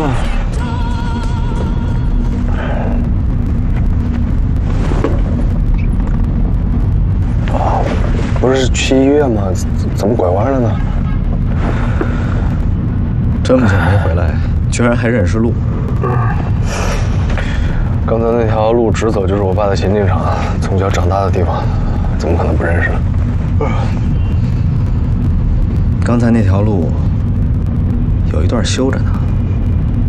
不是去医院吗？怎么拐弯了呢？ 这么久没回来，居然还认识路。 刚才那条路直走就是我爸的田径场，从小长大的地方，怎么可能不认识呢？ 刚才那条路有一段修着呢。